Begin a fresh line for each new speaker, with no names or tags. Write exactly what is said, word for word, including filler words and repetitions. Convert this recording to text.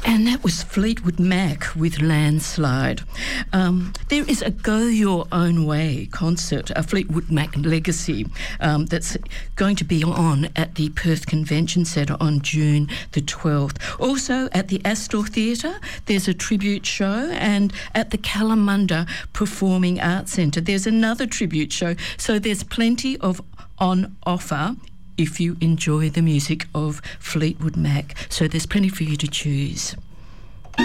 And that was Fleetwood Mac with Landslide. Um, there is a Go Your Own Way concert, a Fleetwood Mac legacy, um, that's going to be on at the Perth Convention Centre on June the twelfth. Also at the Astor Theatre, there's a tribute show, and at the Kalamunda Performing Arts Centre, there's another tribute show. So there's plenty of on offer if you enjoy the music of Fleetwood Mac. So there's plenty for you to choose.